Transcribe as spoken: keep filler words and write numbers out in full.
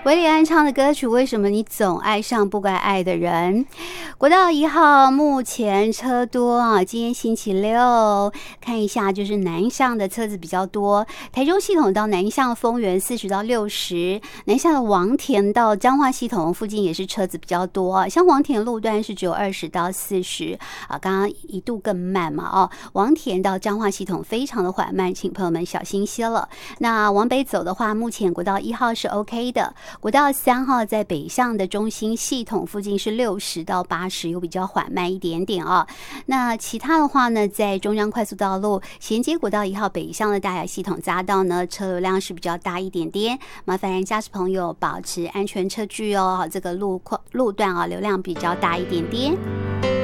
韦礼安唱的歌曲《为什么你总爱上不该爱的人》。国道一号目前车多啊，今天星期六，看一下就是南向的车子比较多。台中系统到南向丰原四十到六十，南向的王田到彰化系统附近也是车子比较多，像王田路段是只有二十到四十啊，刚刚一度更慢嘛哦，王田到彰化系统非常的缓慢，请朋友们小心些了。那往北走的话，目前国道一号是 OK 的。国道三号在北向的中心系统附近是六十到八十，又比较缓慢一点点啊。那其他的话呢，在中央快速道路衔接国道一号北向的大雅系统匝道呢，车流量是比较大一点点，麻烦驾驶朋友保持安全车距哦。这个路路段啊，流量比较大一点点。